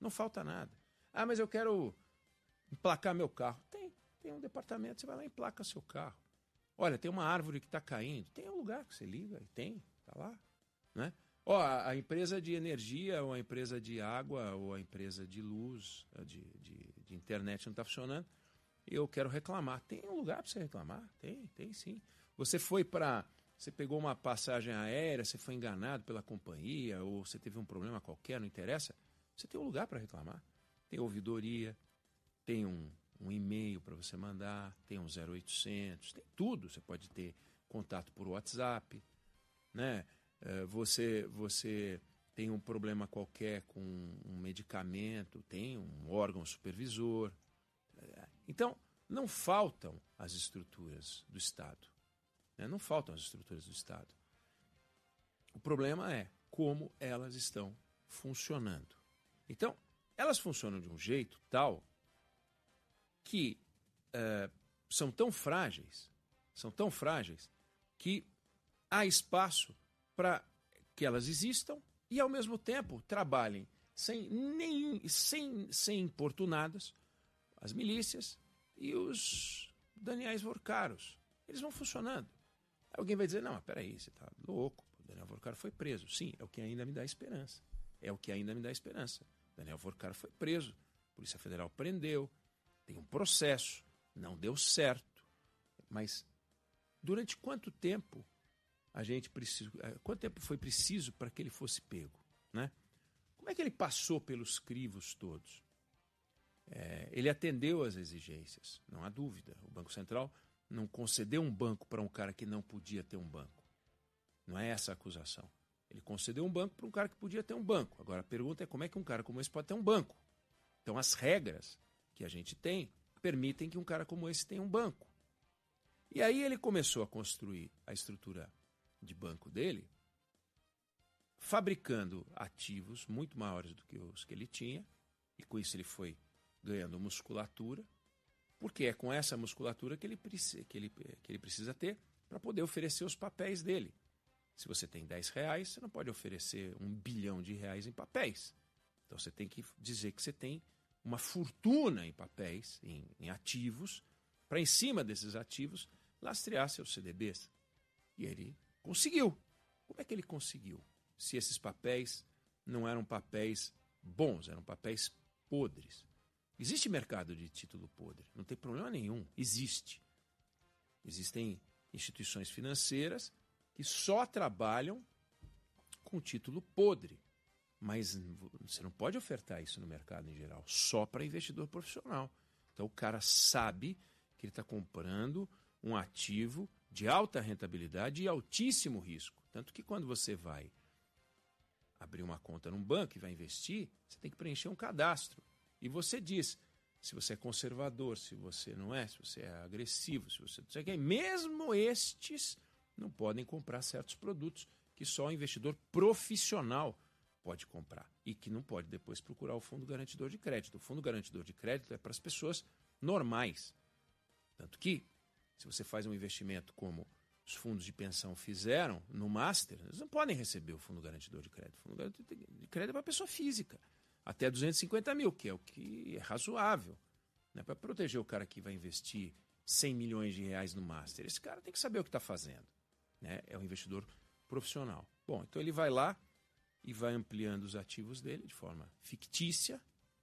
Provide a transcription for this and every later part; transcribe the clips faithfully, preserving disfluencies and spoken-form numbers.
Não falta nada. Ah, mas eu quero emplacar meu carro. Tem, tem um departamento, você vai lá e emplaca seu carro. Olha, tem uma árvore que está caindo. Tem um lugar que você liga e tem, está lá. Né? Ó, a, a empresa de energia, ou a empresa de água, ou a empresa de luz, de, de, de internet não está funcionando. Eu quero reclamar. Tem um lugar para você reclamar? Tem, tem sim. Você foi para... Você pegou uma passagem aérea, você foi enganado pela companhia, ou você teve um problema qualquer, não interessa. Você tem um lugar para reclamar. Tem ouvidoria, tem um, um e-mail para você mandar, tem um zero oitocentos, tem tudo. Você pode ter contato por WhatsApp, né? Você, você tem um problema qualquer com um medicamento, tem um órgão supervisor. Então, não faltam as estruturas do Estado. Né? Não faltam as estruturas do Estado. O problema é como elas estão funcionando. Então, elas funcionam de um jeito tal que uh, são tão frágeis, são tão frágeis que há espaço para que elas existam e, ao mesmo tempo, trabalhem sem, nem, sem, sem importunadas as milícias e os Daniels Vorcaros. Eles vão funcionando. Alguém vai dizer, não, mas peraí, você está louco, o Daniel Vorcaro foi preso. Sim, é o que ainda me dá esperança. É o que ainda me dá esperança. Daniel Vorcaro foi preso, a Polícia Federal prendeu, tem um processo, não deu certo. Mas durante quanto tempo a gente precisa, quanto tempo foi preciso para que ele fosse pego? Né? Como é que ele passou pelos crivos todos? É, ele atendeu às exigências, não há dúvida. O Banco Central não concedeu um banco para um cara que não podia ter um banco. Não é essa a acusação. Ele concedeu um banco para um cara que podia ter um banco. Agora a pergunta é como é que um cara como esse pode ter um banco? Então as regras que a gente tem permitem que um cara como esse tenha um banco. E aí ele começou a construir a estrutura de banco dele, fabricando ativos muito maiores do que os que ele tinha, e com isso ele foi ganhando musculatura, porque é com essa musculatura que ele, que ele, que ele precisa ter para poder oferecer os papéis dele. Se você tem dez reais, você não pode oferecer um bilhão de reais em papéis. Então você tem que dizer que você tem uma fortuna em papéis, em, em ativos, para em cima desses ativos lastrear seus C D Bs. E ele conseguiu. Como é que ele conseguiu? Se esses papéis não eram papéis bons, eram papéis podres. Existe mercado de título podre, não tem problema nenhum, existe. Existem instituições financeiras que só trabalham com título podre, mas você não pode ofertar isso no mercado em geral, só para investidor profissional. Então o cara sabe que ele está comprando um ativo de alta rentabilidade e altíssimo risco. Tanto que quando você vai abrir uma conta num banco e vai investir, você tem que preencher um cadastro. E você diz se você é conservador, se você não é, se você é agressivo, se você não sei o que. Mesmo estes não podem comprar certos produtos que só o investidor profissional pode comprar e que não pode depois procurar o fundo garantidor de crédito. O fundo garantidor de crédito é para as pessoas normais. Tanto que, se você faz um investimento como os fundos de pensão fizeram no Master, eles não podem receber o fundo garantidor de crédito. O fundo garantidor de crédito é para pessoa física. Até duzentos e cinquenta mil, que é o que é razoável. Né? Para proteger o cara que vai investir cem milhões de reais no Master. Esse cara tem que saber o que está fazendo. Né? É um investidor profissional. Bom, então ele vai lá e vai ampliando os ativos dele de forma fictícia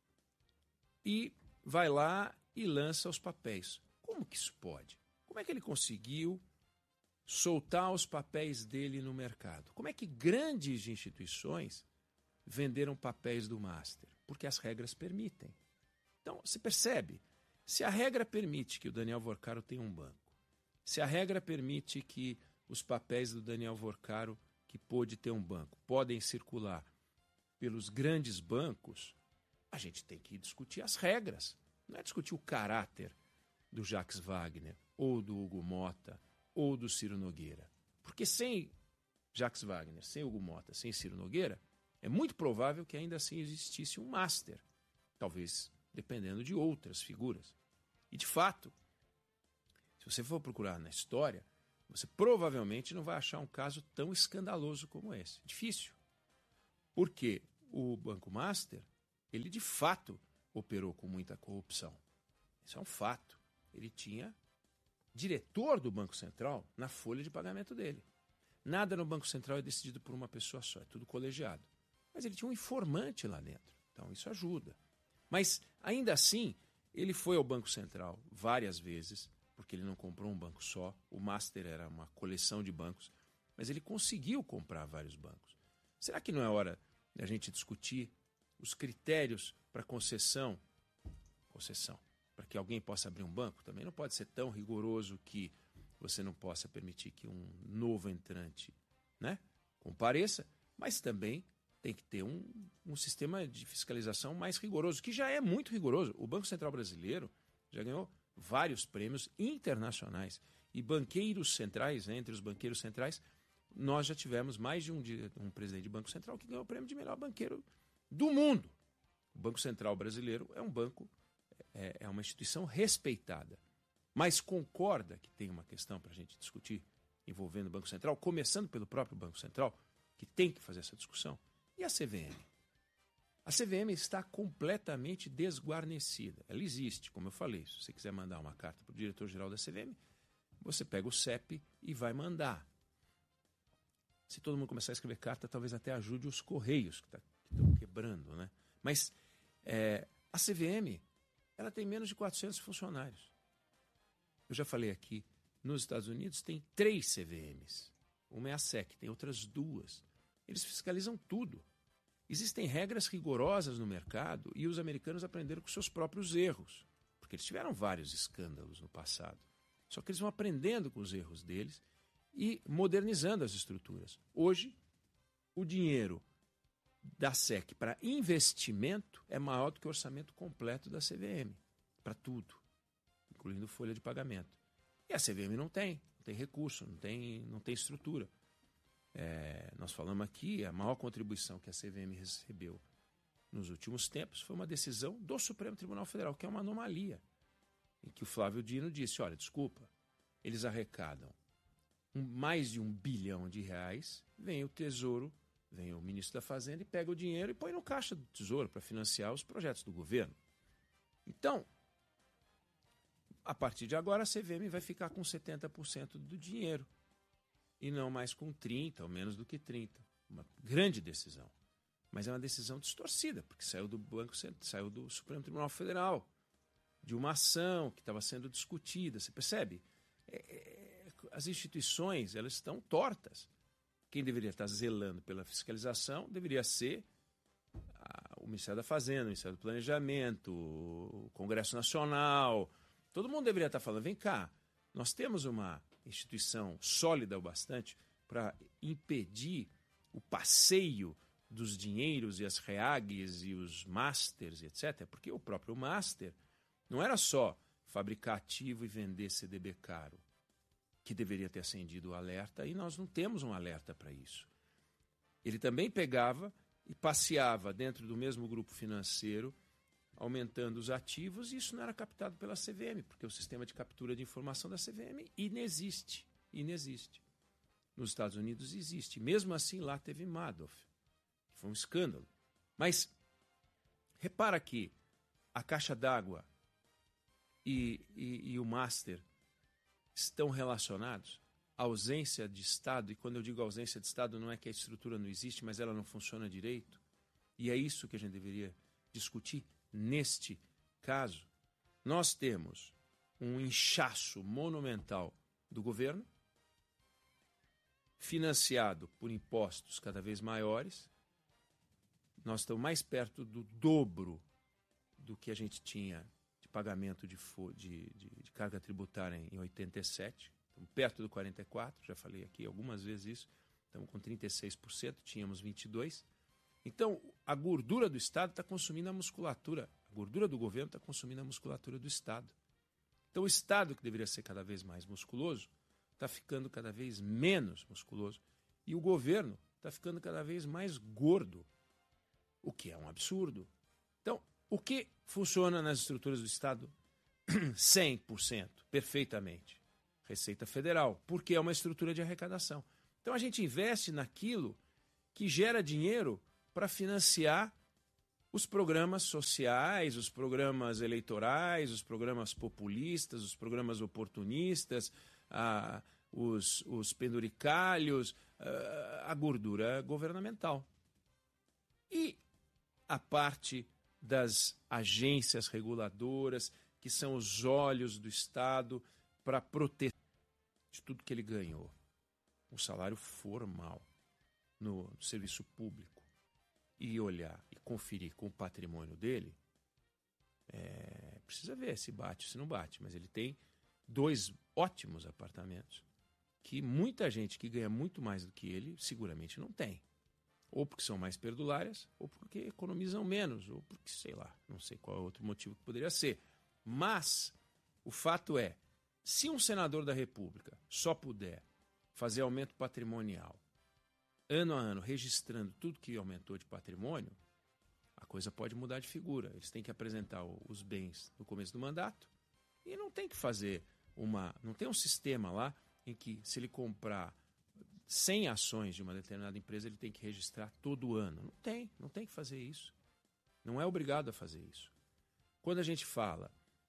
e vai lá e lança os papéis. Como que isso pode? Como é que ele conseguiu soltar os papéis dele no mercado? Como é que grandes instituições venderam papéis do Master? Porque as regras permitem. Então, você percebe? Se a regra permite que o Daniel Vorcaro tenha um banco, se a regra permite que os papéis do Daniel Vorcaro, que pôde ter um banco, podem circular pelos grandes bancos, a gente tem que discutir as regras. Não é discutir o caráter do Jacques Wagner, ou do Hugo Motta, ou do Ciro Nogueira. Porque sem Jacques Wagner, sem Hugo Motta, sem Ciro Nogueira, é muito provável que ainda assim existisse um Master, talvez dependendo de outras figuras. E, de fato, se você for procurar na história, você provavelmente não vai achar um caso tão escandaloso como esse. Difícil. Porque o Banco Master, ele de fato operou com muita corrupção. Isso é um fato. Ele tinha diretor do Banco Central na folha de pagamento dele. Nada no Banco Central é decidido por uma pessoa só, é tudo colegiado. Mas ele tinha um informante lá dentro, então isso ajuda. Mas, ainda assim, ele foi ao Banco Central várias vezes, porque ele não comprou um banco só, o Master era uma coleção de bancos, mas ele conseguiu comprar vários bancos. Será que não é hora de a gente discutir os critérios para concessão? Concessão. Para que alguém possa abrir um banco, também não pode ser tão rigoroso que você não possa permitir que um novo entrante, né, compareça, mas também tem que ter um, um sistema de fiscalização mais rigoroso, que já é muito rigoroso. O Banco Central Brasileiro já ganhou vários prêmios internacionais. E banqueiros centrais, né, entre os banqueiros centrais, nós já tivemos mais de um, de um presidente de Banco Central que ganhou o prêmio de melhor banqueiro do mundo. O Banco Central Brasileiro é um banco, é, é uma instituição respeitada. Mas concorda que tem uma questão para a gente discutir envolvendo o Banco Central, começando pelo próprio Banco Central, que tem que fazer essa discussão. E a C V M? A C V M está completamente desguarnecida. Ela existe, como eu falei. Se você quiser mandar uma carta para o diretor-geral da C V M, você pega o C E P e vai mandar. Se todo mundo começar a escrever carta, talvez até ajude os Correios, que tá, estão quebrando, né? Mas é, a C V M, ela tem menos de quatrocentos funcionários. Eu já falei aqui, nos Estados Unidos tem três C V Ms. Uma é a S E C, tem outras duas. Eles fiscalizam tudo. Existem regras rigorosas no mercado e os americanos aprenderam com seus próprios erros, porque eles tiveram vários escândalos no passado. Só que eles vão aprendendo com os erros deles e modernizando as estruturas. Hoje, o dinheiro da S E C para investimento é maior do que o orçamento completo da C V M, para tudo, incluindo folha de pagamento. E a C V M não tem, não tem recurso, não tem, não tem estrutura. É, nós falamos aqui, a maior contribuição que a C V M recebeu nos últimos tempos foi uma decisão do Supremo Tribunal Federal, que é uma anomalia, em que o Flávio Dino disse, olha, desculpa, eles arrecadam um, mais de um bilhão de reais, vem o Tesouro, vem o ministro da Fazenda e pega o dinheiro e põe no caixa do Tesouro para financiar os projetos do governo. Então, a partir de agora, a C V M vai ficar com setenta por cento do dinheiro e não mais com trinta por cento, ou menos do que trinta por cento. Uma grande decisão. Mas é uma decisão distorcida, porque saiu do Banco saiu do Supremo Tribunal Federal, de uma ação que estava sendo discutida. Você percebe? É, é, as instituições, elas estão tortas. Quem deveria estar zelando pela fiscalização deveria ser a, o Ministério da Fazenda, o Ministério do Planejamento, o Congresso Nacional. Todo mundo deveria estar falando, vem cá, nós temos uma instituição sólida o bastante para impedir o passeio dos dinheiros e as reagues e os masters, etcétera. Porque o próprio master não era só fabricar ativo e vender C D B caro, que deveria ter acendido o alerta, e nós não temos um alerta para isso. Ele também pegava e passeava dentro do mesmo grupo financeiro, aumentando os ativos, e isso não era captado pela C V M, porque o sistema de captura de informação da C V M inexiste. Inexiste. Nos Estados Unidos existe. Mesmo assim, lá teve Madoff, que foi um escândalo. Mas repara que a caixa d'água e, e, e o master estão relacionados. A ausência de Estado, e quando eu digo ausência de Estado, não é que a estrutura não existe, mas ela não funciona direito. E é isso que a gente deveria discutir. Neste caso, nós temos um inchaço monumental do governo, financiado por impostos cada vez maiores. Nós estamos mais perto do dobro do que a gente tinha de pagamento de, de, de, de carga tributária em oitenta e sete. Estamos perto do quarenta e quatro por cento, já falei aqui algumas vezes isso. Estamos com trinta e seis por cento, tínhamos vinte e dois por cento. Então, a gordura do Estado está consumindo a musculatura. A gordura do governo está consumindo a musculatura do Estado. Então, o Estado, que deveria ser cada vez mais musculoso, está ficando cada vez menos musculoso. E o governo está ficando cada vez mais gordo, o que é um absurdo. Então, o que funciona nas estruturas do Estado cem por cento, perfeitamente? Receita Federal, porque é uma estrutura de arrecadação. Então, a gente investe naquilo que gera dinheiro para financiar os programas sociais, os programas eleitorais, os programas populistas, os programas oportunistas, ah, os, os penduricalhos, ah, a gordura governamental. E a parte das agências reguladoras, que são os olhos do Estado para proteger de tudo que ele ganhou. Um salário formal no serviço público. E olhar e conferir com o patrimônio dele, é, precisa ver se bate ou se não bate, mas ele tem dois ótimos apartamentos que muita gente que ganha muito mais do que ele seguramente não tem. Ou porque são mais perdulárias, ou porque economizam menos, ou porque, sei lá, não sei qual é outro motivo que poderia ser. Mas o fato é, se um senador da República só puder fazer aumento patrimonial ano a ano, registrando tudo que aumentou de patrimônio, a coisa pode mudar de figura. Eles têm que apresentar os bens no começo do mandato e não tem que fazer uma... Não tem um sistema lá em que, se ele comprar cem ações de uma determinada empresa, ele tem que registrar todo ano. Não tem, não tem que fazer isso. Não é obrigado a fazer isso. Quando a gente fala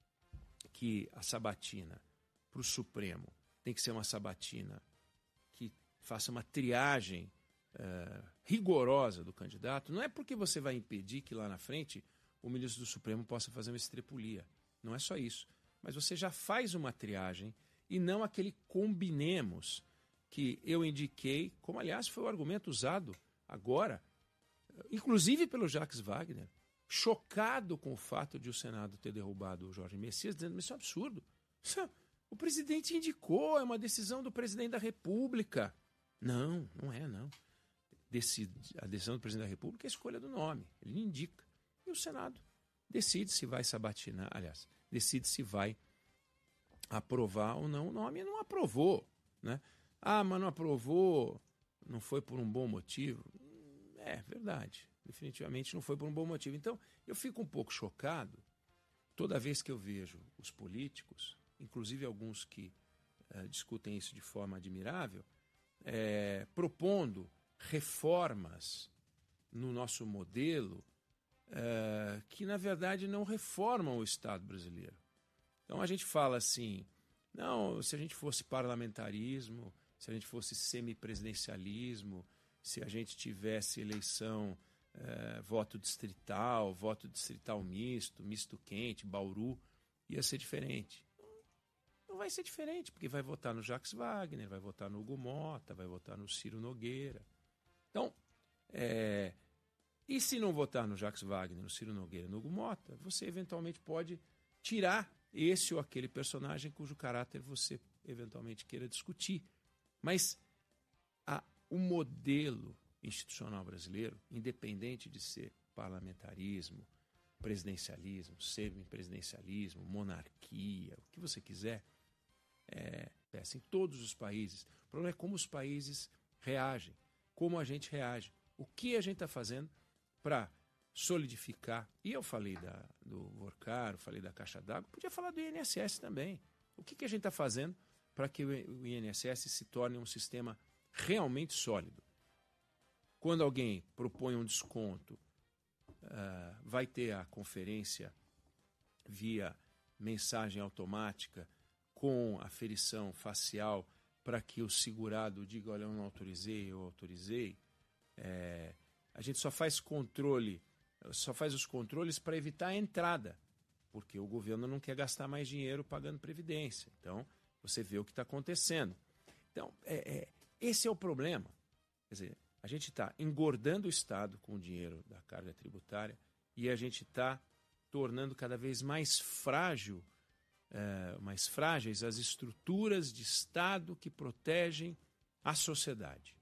que a sabatina para o Supremo tem que ser uma sabatina que faça uma triagem Uh, rigorosa do candidato, não é porque você vai impedir que lá na frente o ministro do Supremo possa fazer uma estrepulia. Não é só isso. Mas você já faz uma triagem e não aquele combinemos que eu indiquei, como aliás foi o argumento usado agora, inclusive pelo Jacques Wagner, chocado com o fato de o Senado ter derrubado o Jorge Messias, dizendo: isso é um absurdo. Isso, o presidente indicou, é uma decisão do presidente da República. Não, não é, não. Decide, a decisão do presidente da República é a escolha do nome, ele indica. E o Senado decide se vai sabatinar, aliás, decide se vai aprovar ou não o nome, e não aprovou. Né? Ah, mas não aprovou, não foi por um bom motivo. É verdade, definitivamente não foi por um bom motivo. Então, eu fico um pouco chocado toda vez que eu vejo os políticos, inclusive alguns que uh, discutem isso de forma admirável, é, propondo reformas no nosso modelo uh, que, na verdade, não reformam o Estado brasileiro. Então, a gente fala assim, não, se a gente fosse parlamentarismo, se a gente fosse semipresidencialismo, se a gente tivesse eleição, uh, voto distrital, voto distrital misto, misto quente, Bauru, ia ser diferente. Não vai ser diferente, porque vai votar no Jacques Wagner, vai votar no Hugo Mota, vai votar no Ciro Nogueira. Então, é, e se não votar no Jacques Wagner, no Ciro Nogueira, no Hugo Mota, você eventualmente pode tirar esse ou aquele personagem cujo caráter você eventualmente queira discutir. Mas a, o modelo institucional brasileiro, independente de ser parlamentarismo, presidencialismo, semipresidencialismo, monarquia, o que você quiser, é, é assim, em todos os países. O problema é como os países reagem. Como a gente reage, o que a gente está fazendo para solidificar. E eu falei da, do Vorcar, eu falei da Caixa d'Água, podia falar do I N S S também. O que, que a gente está fazendo para que o I N S S se torne um sistema realmente sólido? Quando alguém propõe um desconto, uh, vai ter a conferência via mensagem automática com aferição facial para que o segurado diga, olha, eu não autorizei, eu autorizei. É, a gente só faz controle, só faz os controles para evitar a entrada, porque o governo não quer gastar mais dinheiro pagando previdência. Então, você vê o que está acontecendo. Então, é, é, esse é o problema. Quer dizer, a gente está engordando o Estado com o dinheiro da carga tributária e a gente está tornando cada vez mais frágil É, mais frágeis as estruturas de Estado que protegem a sociedade.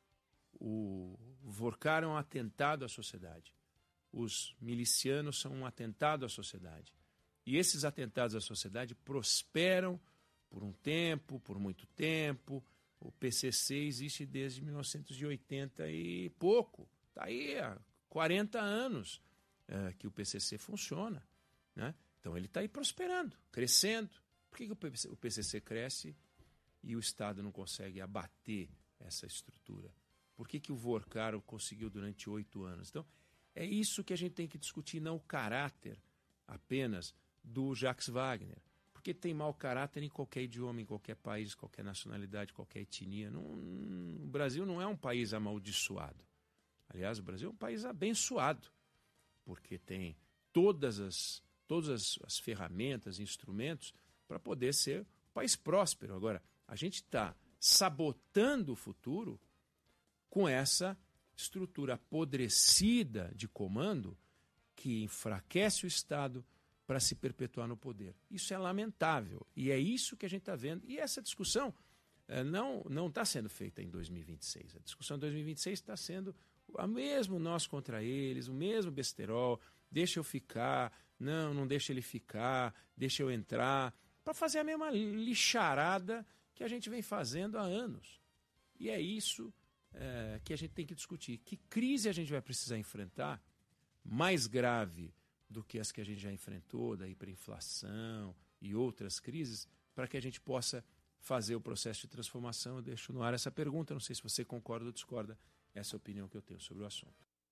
O Vorcar é um atentado à sociedade. Os milicianos são um atentado à sociedade. E esses atentados à sociedade prosperam por um tempo, por muito tempo. O P C C existe desde mil novecentos e oitenta e pouco. Está aí há quarenta anos é, que o P C C funciona, né? Então ele está aí prosperando, crescendo. Por que, que o P C C cresce e o Estado não consegue abater essa estrutura? Por que, que o Vorcar conseguiu durante oito anos? Então, É isso que a gente tem que discutir, não o caráter apenas do Jacques Wagner. Porque tem mau caráter em qualquer idioma, em qualquer país, qualquer nacionalidade, qualquer etnia. Não, o Brasil não é um país amaldiçoado. Aliás, o Brasil é um país abençoado, porque tem todas as, todas as, as ferramentas, instrumentos para poder ser um país próspero. Agora, a gente está sabotando o futuro com essa estrutura apodrecida de comando que enfraquece o Estado para se perpetuar no poder. Isso é lamentável e é isso que a gente está vendo. E essa discussão eh, não não está sendo feita em dois mil e vinte e seis. A discussão de dois mil e vinte e seis está sendo o mesmo nós contra eles, o mesmo besterol, deixa eu ficar, não, não deixa ele ficar, deixa eu entrar, para fazer a mesma lixarada que a gente vem fazendo há anos. E é isso é, que a gente tem que discutir. Que crise a gente vai precisar enfrentar, mais grave do que as que a gente já enfrentou, da hiperinflação e outras crises, para que a gente possa fazer o processo de transformação. Eu deixo no ar essa pergunta, não sei se você concorda ou discorda, essa é a opinião que eu tenho sobre o assunto.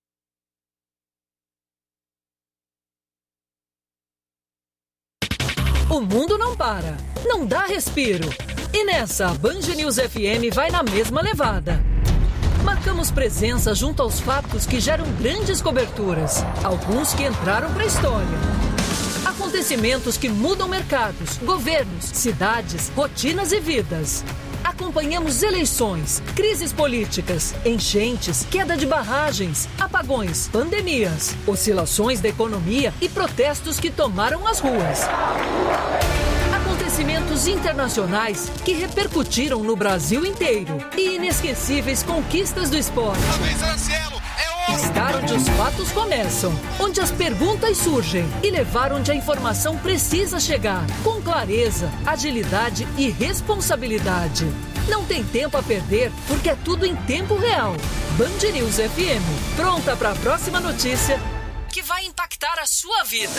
O mundo não para, não dá respiro. E nessa, a Band News F M vai na mesma levada. Marcamos presença junto aos fatos que geram grandes coberturas, alguns que entraram para a história. Acontecimentos que mudam mercados, governos, cidades, rotinas e vidas. Acompanhamos eleições, crises políticas, enchentes, queda de barragens, apagões, pandemias, oscilações da economia e protestos que tomaram as ruas. Acontecimentos internacionais que repercutiram no Brasil inteiro e inesquecíveis conquistas do esporte. Estar onde os fatos começam, onde as perguntas surgem e levar onde a informação precisa chegar, com clareza, agilidade e responsabilidade. Não tem tempo a perder, porque é tudo em tempo real. Band News F M, pronta para a próxima notícia que vai impactar a sua vida.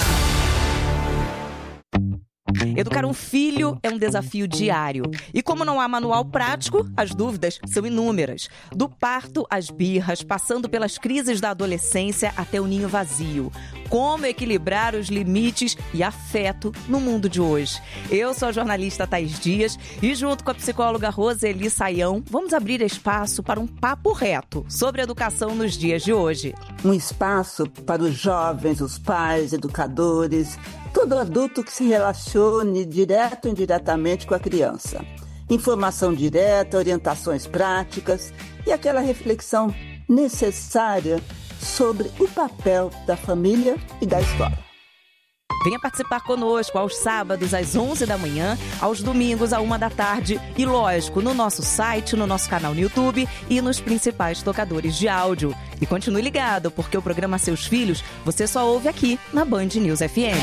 Educar um filho é um desafio diário. E como não há manual prático, as dúvidas são inúmeras. Do parto às birras, passando pelas crises da adolescência até o ninho vazio. Como equilibrar os limites e afeto no mundo de hoje? Eu sou a jornalista Thaís Dias e junto com a psicóloga Roseli Saião, vamos abrir espaço para um papo reto sobre educação nos dias de hoje. Um espaço para os jovens, os pais, educadores, todo adulto que se relacione direto ou indiretamente com a criança. Informação direta, orientações práticas e aquela reflexão necessária sobre o papel da família e da escola. Venha participar conosco aos sábados às onze da manhã, aos domingos à uma da tarde e, lógico, no nosso site, no nosso canal no YouTube e nos principais tocadores de áudio. E continue ligado, porque o programa Seus Filhos você só ouve aqui na Band News F M.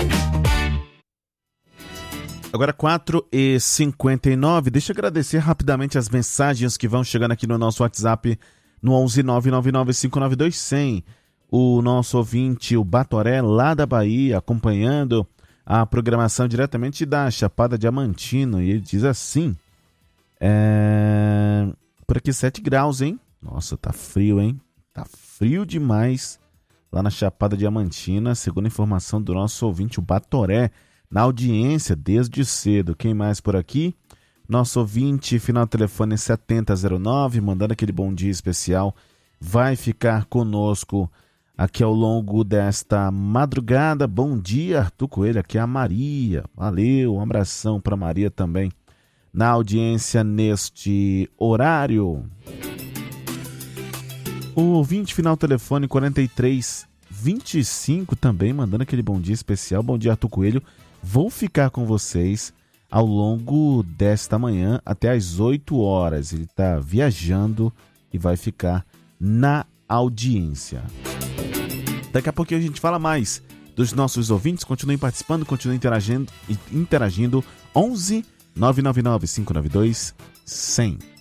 Agora quatro e cinquenta e nove, deixa eu agradecer rapidamente as mensagens que vão chegando aqui no nosso WhatsApp no onze nove nove nove cinco nove dois zero zero. O nosso ouvinte, o Batoré, lá da Bahia, acompanhando a programação diretamente da Chapada Diamantina. E ele diz assim, é... por aqui sete graus, hein? Nossa, tá frio, hein? Tá frio demais lá na Chapada Diamantina, segundo a informação do nosso ouvinte, o Batoré, na audiência desde cedo. Quem mais por aqui? Nosso ouvinte, final do telefone setenta zero nove, mandando aquele bom dia especial, vai ficar conosco aqui ao longo desta madrugada. Bom dia, Arthur Coelho, aqui é a Maria. Valeu, um abração para Maria também na audiência neste horário. O ouvinte, final do telefone quarenta e três vinte e cinco também, mandando aquele bom dia especial. Bom dia, Arthur Coelho. Vou ficar com vocês ao longo desta manhã até às oito horas. Ele está viajando e vai ficar na audiência. Daqui a pouquinho a gente fala mais dos nossos ouvintes. Continuem participando, continuem interagindo, interagindo. onze nove nove nove cinco nove dois zero zero.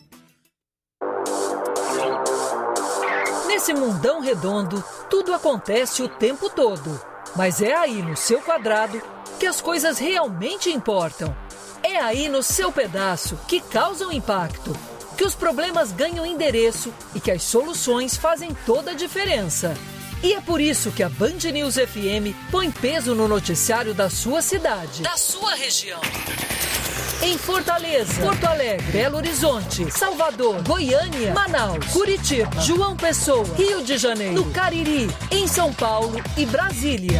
Nesse mundão redondo, tudo acontece o tempo todo. Mas é aí no seu quadrado que as coisas realmente importam. É aí no seu pedaço que causam impacto, que os problemas ganham endereço e que as soluções fazem toda a diferença. E é por isso que a Band News F M põe peso no noticiário da sua cidade, da sua região. Em Fortaleza, Porto Alegre, Belo Horizonte, Salvador, Goiânia, Manaus, Curitiba, João Pessoa, Rio de Janeiro, no Cariri, em São Paulo e Brasília.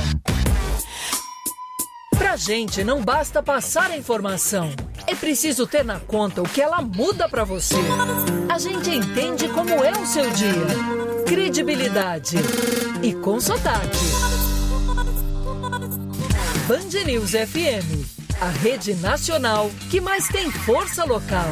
Pra gente não basta passar a informação, é preciso ter na conta o que ela muda pra você. A gente entende como é o seu dia. Credibilidade e com sotaque. Band News F M, a rede nacional que mais tem força local.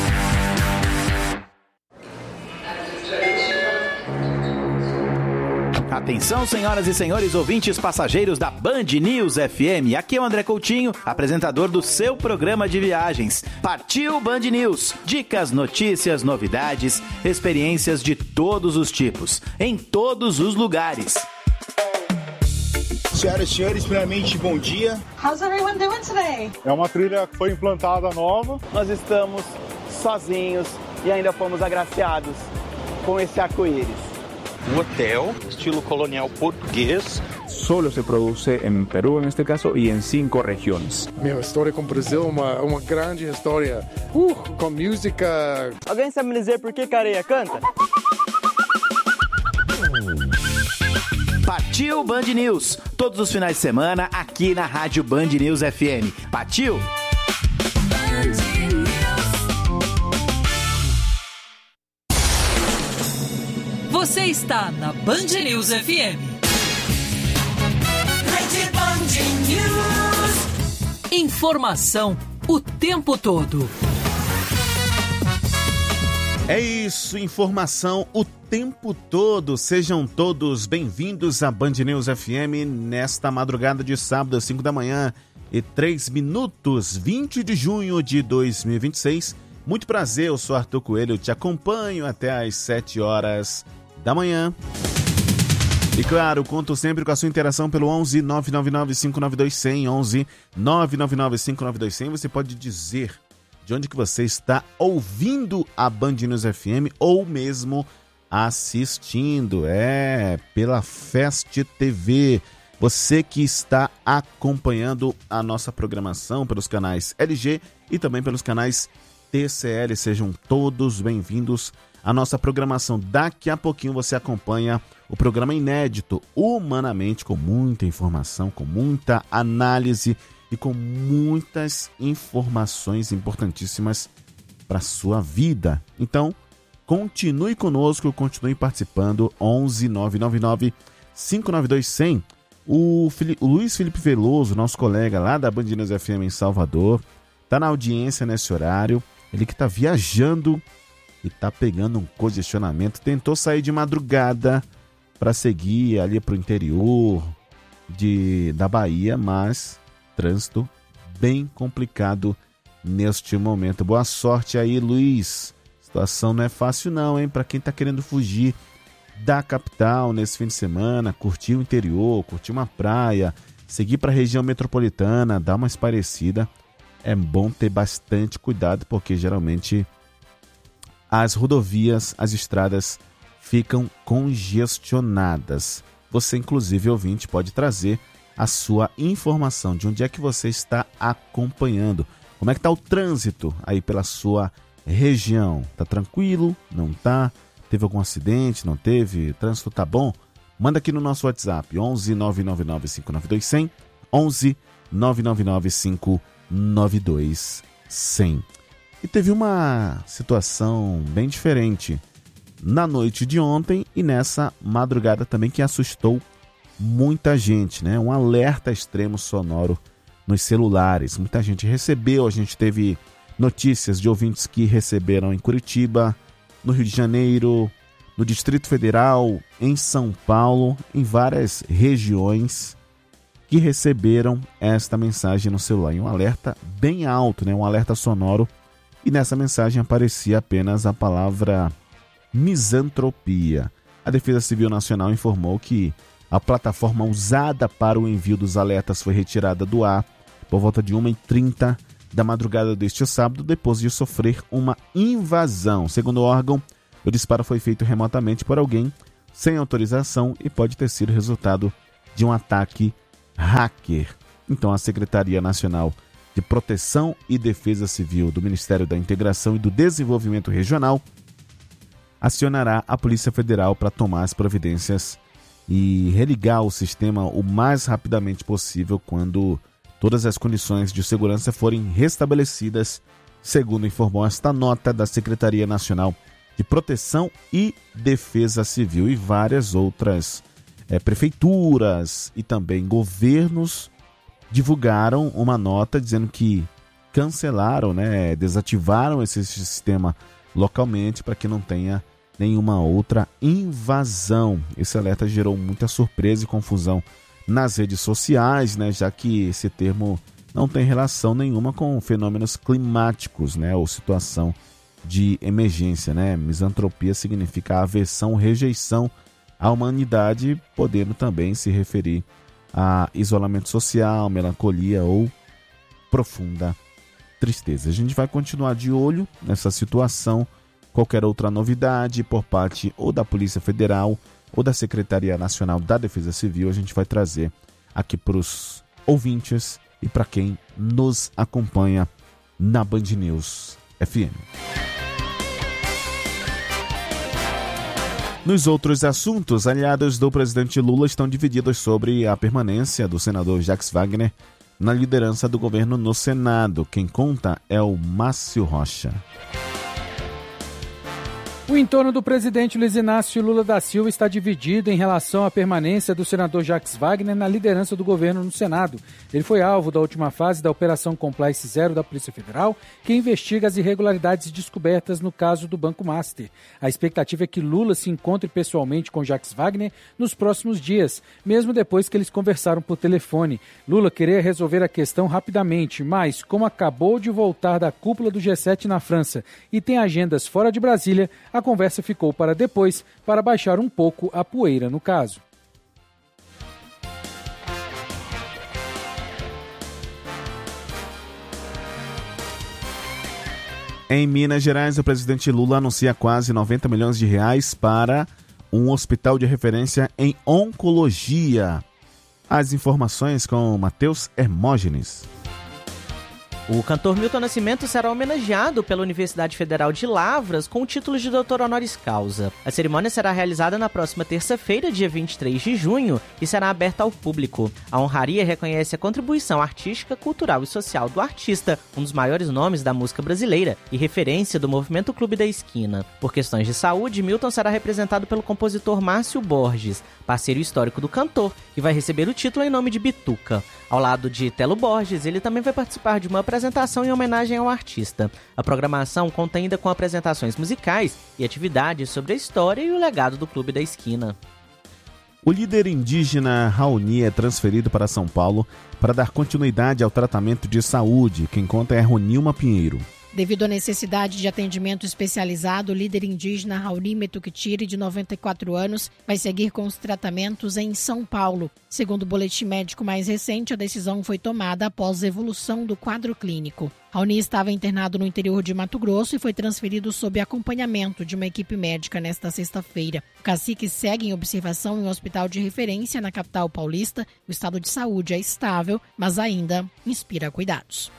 Atenção, senhoras e senhores ouvintes passageiros da Band News F M. Aqui é o André Coutinho, apresentador do seu programa de viagens. Partiu Band News. Dicas, notícias, novidades, experiências de todos os tipos, em todos os lugares. Senhoras e senhores, primeiramente, bom dia. How's everyone doing today? É uma trilha que foi implantada nova. Nós estamos sozinhos e ainda fomos agraciados com esse arco-íris. Um hotel, estilo colonial português. Solo se produce em Peru, neste caso, e em cinco regiões. Minha história com o Brasil é uma, uma grande história, uh, com música. Alguém sabe me dizer por que Careia canta? Partiu Band News, todos os finais de semana aqui na Rádio Band News F M. Partiu! Você está na Band News F M. Rede Band News. Informação o tempo todo. É isso, informação o tempo todo. Sejam todos bem-vindos à Band News F M nesta madrugada de sábado, às cinco da manhã e três minutos, vinte de junho de dois mil e vinte e seis. Muito prazer, eu sou Arthur Coelho, te acompanho até às sete horas da manhã. E claro, conto sempre com a sua interação pelo onze nove nove nove cinco nove dois zero zero, onze nove nove nove cinco nove dois zero zero. Você pode dizer de onde que você está ouvindo a Band News F M ou mesmo assistindo, é, pela Fest T V. Você que está acompanhando a nossa programação pelos canais L G e também pelos canais T C L, sejam todos bem-vindos à nossa programação. Daqui a pouquinho você acompanha o programa inédito, Humanamente, com muita informação, com muita análise e com muitas informações importantíssimas para a sua vida. Então, continue conosco, continue participando, onze nove nove nove cinco nove dois zero zero. O, Fili- o Luiz Felipe Veloso, nosso colega lá da Band News F M em Salvador, está na audiência nesse horário. Ele que está viajando e está pegando um congestionamento, tentou sair de madrugada para seguir ali para o interior de, da Bahia, mas trânsito bem complicado neste momento. Boa sorte aí, Luiz. A situação não é fácil não, hein? Para quem está querendo fugir da capital nesse fim de semana, curtir o interior, curtir uma praia, seguir para a região metropolitana, dar uma esparecida, é bom ter bastante cuidado, porque geralmente as rodovias, as estradas ficam congestionadas. Você, inclusive, ouvinte, pode trazer a sua informação de onde é que você está acompanhando. Como é que está o trânsito aí pela sua região? Tá tranquilo? Não tá? Teve algum acidente? Não teve? O trânsito tá bom? Manda aqui no nosso WhatsApp, onze nove nove nove cinco nove dois zero zero, onze nove nove nove cinco nove dois zero zero. E teve uma situação bem diferente na noite de ontem e nessa madrugada também que assustou muita gente, né? Um alerta extremo sonoro nos celulares. Muita gente recebeu, a gente teve notícias de ouvintes que receberam em Curitiba, no Rio de Janeiro, no Distrito Federal, em São Paulo, em várias regiões que receberam esta mensagem no celular. E um alerta bem alto, né? Um alerta sonoro. E nessa mensagem aparecia apenas a palavra misantropia. A Defesa Civil Nacional informou que a plataforma usada para o envio dos alertas foi retirada do ar por volta de uma e trinta da madrugada deste sábado, depois de sofrer uma invasão. Segundo o órgão, o disparo foi feito remotamente por alguém sem autorização e pode ter sido resultado de um ataque hacker. Então, a Secretaria Nacional de Proteção e Defesa Civil do Ministério da Integração e do Desenvolvimento Regional acionará a Polícia Federal para tomar as providências e religar o sistema o mais rapidamente possível quando todas as condições de segurança forem restabelecidas, segundo informou esta nota da Secretaria Nacional de Proteção e Defesa Civil. E várias outras é, prefeituras e também governos divulgaram uma nota dizendo que cancelaram, né, desativaram esse sistema localmente para que não tenha nenhuma outra invasão. Esse alerta gerou muita surpresa e confusão nas redes sociais, né, já que esse termo não tem relação nenhuma com fenômenos climáticos, né, ou situação de emergência, né? Misantropia significa aversão, rejeição à humanidade, podendo também se referir a isolamento social, melancolia ou profunda tristeza. A gente vai continuar de olho nessa situação. Qualquer outra novidade por parte ou da Polícia Federal ou da Secretaria Nacional da Defesa Civil, a gente vai trazer aqui para os ouvintes e para quem nos acompanha na Band News F M. Nos outros assuntos, aliados do presidente Lula estão divididos sobre a permanência do senador Jacques Wagner na liderança do governo no Senado. Quem conta é o Márcio Rocha. O entorno do presidente Luiz Inácio Lula da Silva está dividido em relação à permanência do senador Jacques Wagner na liderança do governo no Senado. Ele foi alvo da última fase da Operação Compliance Zero da Polícia Federal, que investiga as irregularidades descobertas no caso do Banco Master. A expectativa é que Lula se encontre pessoalmente com Jacques Wagner nos próximos dias, mesmo depois que eles conversaram por telefone. Lula queria resolver a questão rapidamente, mas como acabou de voltar da cúpula do G sete na França e tem agendas fora de Brasília, a conversa ficou para depois, para baixar um pouco a poeira no caso. Em Minas Gerais, o presidente Lula anuncia quase noventa milhões de reais para um hospital de referência em oncologia. As informações com Matheus Hermógenes. O cantor Milton Nascimento será homenageado pela Universidade Federal de Lavras com o título de doutor honoris causa. A cerimônia será realizada na próxima terça-feira, dia vinte e três de junho, e será aberta ao público. A honraria reconhece a contribuição artística, cultural e social do artista, um dos maiores nomes da música brasileira e referência do movimento Clube da Esquina. Por questões de saúde, Milton será representado pelo compositor Márcio Borges, parceiro histórico do cantor, que vai receber o título em nome de Bituca. Ao lado de Telo Borges, ele também vai participar de uma apresentação em homenagem ao artista. A programação conta ainda com apresentações musicais e atividades sobre a história e o legado do Clube da Esquina. O líder indígena Raoni é transferido para São Paulo para dar continuidade ao tratamento de saúde. Quem conta é Ronilma Pinheiro. Devido à necessidade de atendimento especializado, o líder indígena Raoni Metuquitiri, de noventa e quatro anos, vai seguir com os tratamentos em São Paulo. Segundo o boletim médico mais recente, a decisão foi tomada após a evolução do quadro clínico. Raoni estava internado no interior de Mato Grosso e foi transferido sob acompanhamento de uma equipe médica nesta sexta-feira. O cacique segue em observação em um hospital de referência na capital paulista. O estado de saúde é estável, mas ainda inspira cuidados.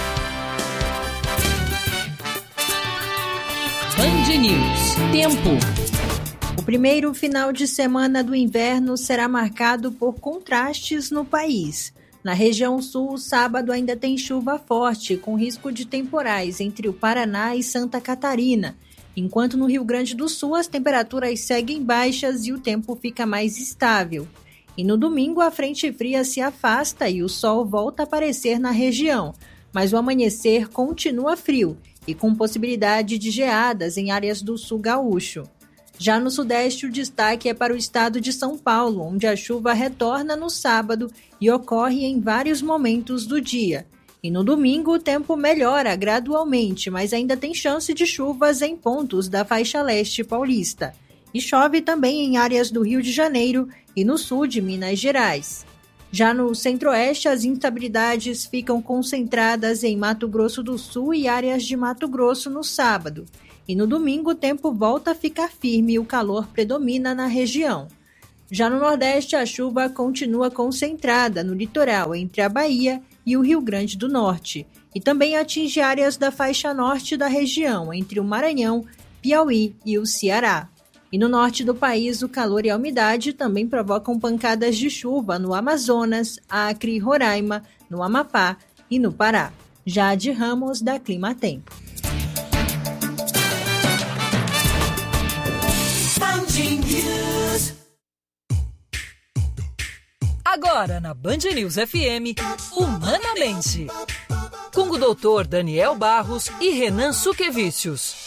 Band News. Tempo. O primeiro final de semana do inverno será marcado por contrastes no país. Na região sul, o sábado ainda tem chuva forte, com risco de temporais entre o Paraná e Santa Catarina, enquanto no Rio Grande do Sul as temperaturas seguem baixas e o tempo fica mais estável. E no domingo a frente fria se afasta e o sol volta a aparecer na região, mas o amanhecer continua frio e com possibilidade de geadas em áreas do sul gaúcho. Já no sudeste, o destaque é para o estado de São Paulo, onde a chuva retorna no sábado e ocorre em vários momentos do dia. E no domingo, o tempo melhora gradualmente, mas ainda tem chance de chuvas em pontos da faixa leste paulista. E chove também em áreas do Rio de Janeiro e no sul de Minas Gerais. Já no centro-oeste, as instabilidades ficam concentradas em Mato Grosso do Sul e áreas de Mato Grosso no sábado. E no domingo o tempo volta a ficar firme e o calor predomina na região. Já no Nordeste, a chuva continua concentrada no litoral entre a Bahia e o Rio Grande do Norte, e também atinge áreas da faixa norte da região, entre o Maranhão, Piauí e o Ceará. E no norte do país, o calor e a umidade também provocam pancadas de chuva no Amazonas, Acre e Roraima, no Amapá e no Pará. Jade Ramos, da Climatempo. Agora na Band News F M, Humanamente, com o doutor Daniel Barros e Renan Suquevicius.